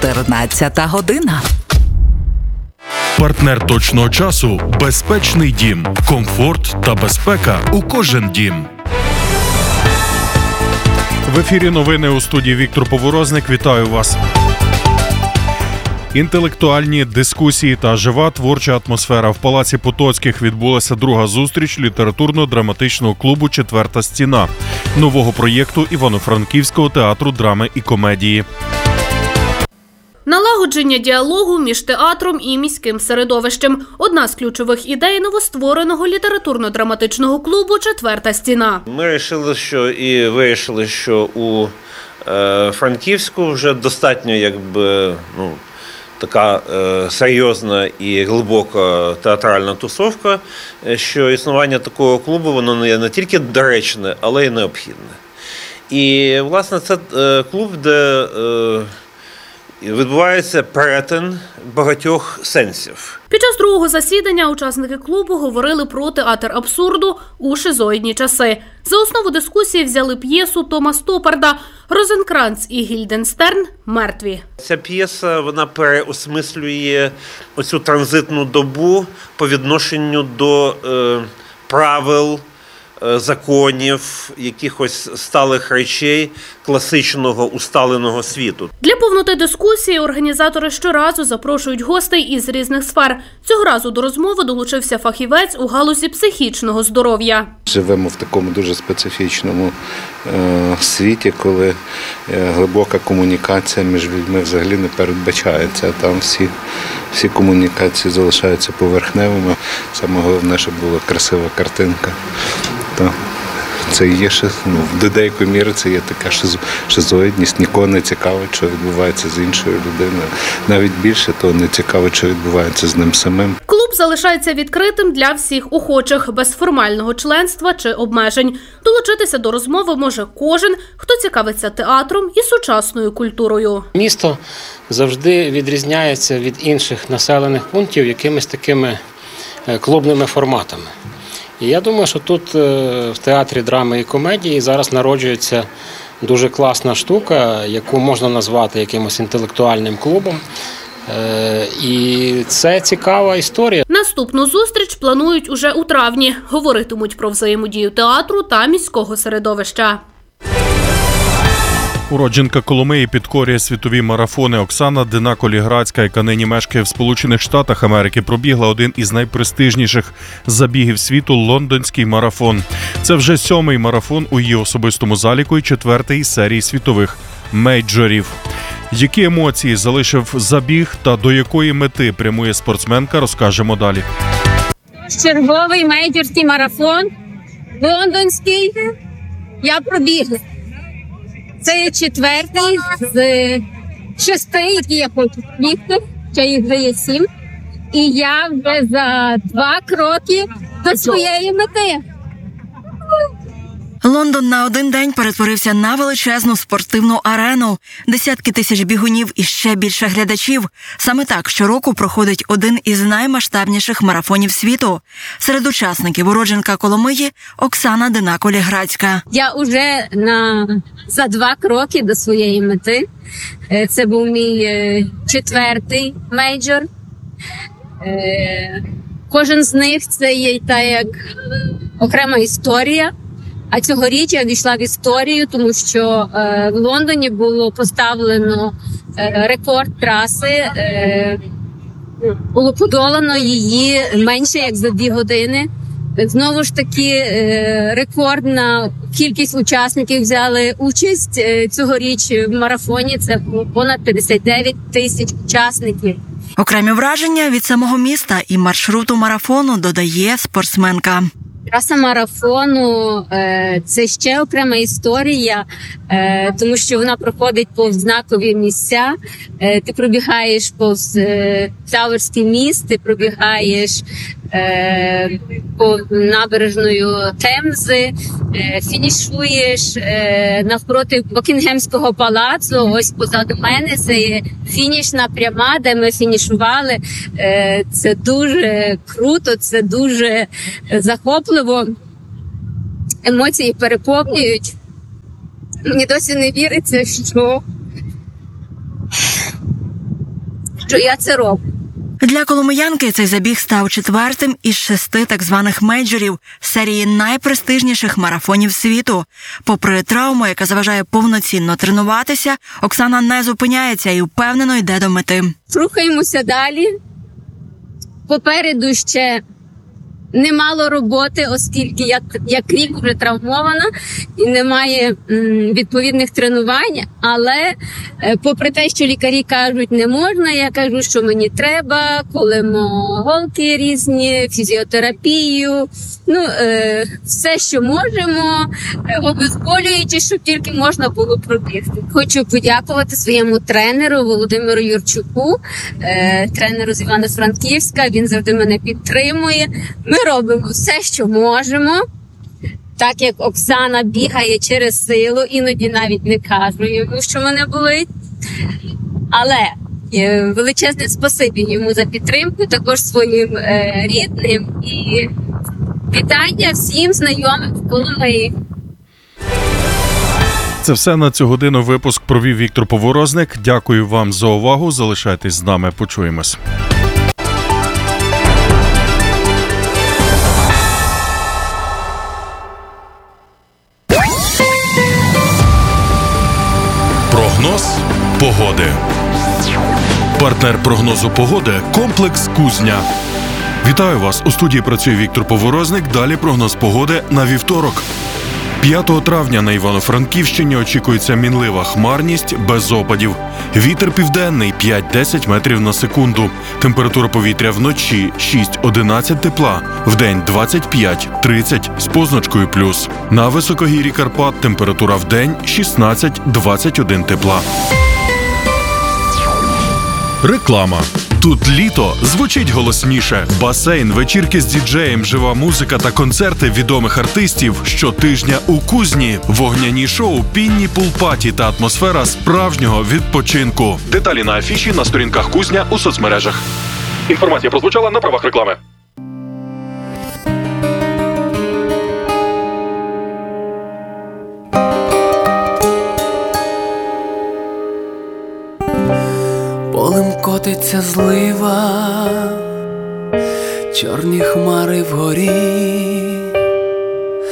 14 година. Партнер точного часу – безпечний дім. Комфорт та безпека у кожен дім. В ефірі новини у студії Віктор Поворозник. Вітаю вас. Інтелектуальні дискусії та жива творча атмосфера. В Палаці Потоцьких відбулася друга зустріч літературно-драматичного клубу «Четверта стіна» нового проєкту Івано-Франківського театру драми і комедії. Налагодження діалогу між театром і міським середовищем – одна з ключових ідей новоствореного літературно-драматичного клубу «Четверта стіна». Ми вирішили, що у Франківську вже достатньо така серйозна і глибока театральна тусовка, що існування такого клубу воно не тільки доречне, але й необхідне. І, власне, це клуб, де відбувається перетин багатьох сенсів. Під час другого засідання учасники клубу говорили про театр абсурду у шизоїдні часи. За основу дискусії взяли п'єсу Тома Стопарда «Розенкранц і Гільденстерн. Мертві». Ця п'єса, вона переосмислює оцю транзитну добу по відношенню до правил, законів, якихось сталих речей класичного усталеного світу. Для повноти дискусії організатори щоразу запрошують гостей із різних сфер. Цього разу до розмови долучився фахівець у галузі психічного здоров'я. Живемо в такому дуже специфічному світі, коли глибока комунікація між людьми взагалі не передбачається. Там всі комунікації залишаються поверхневими. Саме головне, щоб була красива картинка. Це є до деякої міри це є така шизоїдність. Нікого не цікавить, що відбувається з іншою людиною. Навіть більше того, не цікавить, що відбувається з ним самим. Клуб залишається відкритим для всіх охочих, без формального членства чи обмежень. Долучитися до розмови може кожен, хто цікавиться театром і сучасною культурою. Місто завжди відрізняється від інших населених пунктів якимись такими клубними форматами. І я думаю, що тут в театрі драми і комедії зараз народжується дуже класна штука, яку можна назвати якимось інтелектуальним клубом. І це цікава історія. Наступну зустріч планують уже у травні. Говоритимуть про взаємодію театру та міського середовища. Уродженка Коломиї підкорює світові марафони. Оксана Дина-Коліградська, яка нині мешкає в Сполучених Штатах Америки, пробігла один із найпрестижніших забігів світу – Лондонський марафон. Це вже 7-й марафон у її особистому заліку і 4-й із серії світових мейджорів. Які емоції залишив забіг та до якої мети прямує спортсменка, розкажемо далі. Черговий мейджорський марафон, лондонський, я пробігла. Це 4-й з 6, які я хочу бігти, ще їх вже є 7. І я вже за 2 кроки до своєї мети. Лондон на один день перетворився на величезну спортивну арену. Десятки тисяч бігунів і ще більше глядачів. Саме так щороку проходить один із наймасштабніших марафонів світу. Серед учасників уродженка Коломиї Оксана Дина-Коліградська. Я вже за 2 кроки до своєї мети. Це був мій 4-й мейджор. Кожен з них це є як окрема історія. А цьогоріч я війшла в історію, тому що в Лондоні було поставлено рекорд траси, було подолано її менше як за 2 години. Знову ж таки, рекордна кількість учасників взяли участь цьогоріч в марафоні, це понад 59 тисяч учасників. Окремі враження від самого міста і маршруту марафону додає спортсменка. Траса марафону – це ще окрема історія, тому що вона проходить повз знакові місця. Ти пробігаєш повз Тауерський міст, ти пробігаєш по набережною Темзи, фінішуєш навпроти Букінгемського палацу. Ось позаду мене це є фінішна пряма, де ми фінішували. Це дуже круто, це дуже захопливо. Емоції переповнюють. Мені досі не віриться, що що я це роблю. Для коломиянки цей забіг став 4-тим із 6 так званих мейджорів серії найпрестижніших марафонів світу. Попри травму, яка заважає повноцінно тренуватися, Оксана не зупиняється і впевнено йде до мети. Рухаємося далі. Попереду ще немало роботи, оскільки я як рік вже травмована і немає відповідних тренувань. Але попри те, що лікарі кажуть, не можна, я кажу, що мені треба, колемо голки різні, фізіотерапію, все, що можемо, обезболюючи, щоб тільки можна було пробігти. Хочу подякувати своєму тренеру Володимиру Юрчуку, тренеру з Івано-Франківська. Він завжди мене підтримує. Ми робимо все, що можемо. Так як Оксана бігає через силу, іноді навіть не кажу йому, що мене болить. Але величезне спасибі йому за підтримку, також своїм рідним. І вітання всім знайомим в Коломиї. Це все на цю годину. Випуск провів Віктор Поворозник. Дякую вам за увагу. Залишайтесь з нами. Почуємось. Прогноз погоди. Партнер прогнозу погоди – комплекс «Кузня». Вітаю вас! У студії працює Віктор Поворозник. Далі прогноз погоди на вівторок. 5 травня на Івано-Франківщині очікується мінлива хмарність без опадів. Вітер південний 5-10 метрів на секунду. Температура повітря вночі 6-11 тепла, вдень 25-30 з позначкою плюс. На високогір'ї Карпат температура вдень 16-21 тепла. Реклама. Тут літо звучить голосніше. Басейн, вечірки з діджеєм, жива музика та концерти відомих артистів щотижня у Кузні. Вогняні шоу, пінні пул-паті та атмосфера справжнього відпочинку. Деталі на афіші на сторінках Кузня у соцмережах. Інформація прозвучала на правах реклами. Полем котиться злива, чорні хмари вгорі,